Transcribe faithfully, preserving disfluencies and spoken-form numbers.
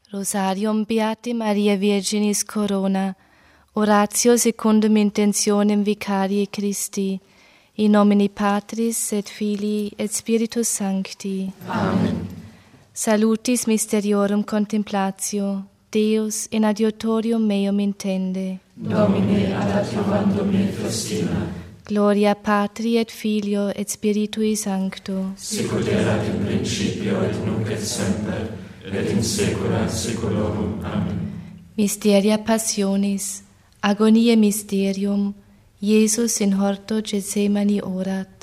Rosarium Beati Maria Virginis Corona, oratio secundum intentionem vicarie Christi, in nomine Patris et Filii et Spiritus Sancti. Amen. Salutis mysteriorum contemplatio, Deus in adiutorium meum intende. Domine ad adiuvandum me festina. Gloria Patri et Filio et Spiritui Sancto. Sicut erat in principio et nunc et semper, et in saecula saeculorum. Amen. Mysteria Passionis, agoniae mysterium, Iesus in horto Gethsemani orat.